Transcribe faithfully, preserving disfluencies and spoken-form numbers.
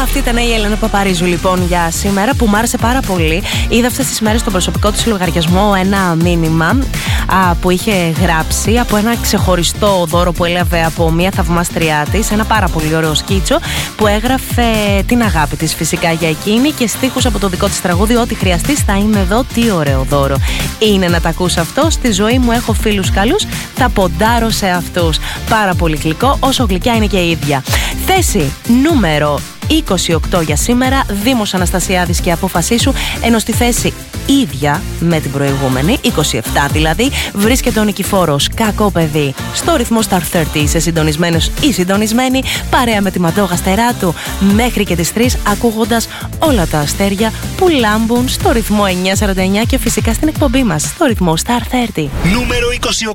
Αυτή ήταν η Έλενα Παπαρίζου λοιπόν για σήμερα, που μου άρεσε πάρα πολύ. Είδα αυτές τις μέρες στο προσωπικό της λογαριασμό ένα μήνυμα α, που είχε γράψει από ένα ξεχωριστό δώρο που έλαβε από μια θαυμάστριά της. Ένα πάρα πολύ ωραίο σκίτσο που έγραφε την αγάπη της φυσικά για εκείνη και στίχους από το δικό της τραγούδι. Ό,τι χρειαστείς θα είμαι εδώ. Τι ωραίο δώρο είναι να τα ακούς αυτό. Στη ζωή μου έχω φίλους καλούς, θα ποντάρω σε αυτούς. Πάρα πολύ γλυκό, όσο γλυκιά είναι και η ίδια. Θέση νούμερο είκοσι οκτώ για σήμερα, Δήμος Αναστασιάδης και Απόφασή σου, ενώ στη θέση ίδια με την προηγούμενη, είκοσι επτά δηλαδή, βρίσκεται ο Νικηφόρος, Κακό παιδί. Στο ρυθμό Star τριάντα είσαι συντονισμένος ή συντονισμένη, παρέα με τη Μαντόγα Στεράτου, μέχρι και τις τρεις, ακούγοντας όλα τα αστέρια που λάμπουν στο ρυθμό εννιακόσια σαράντα εννιά και φυσικά στην εκπομπή μας, στο ρυθμό Star τριάντα. Νούμερο είκοσι οκτώ.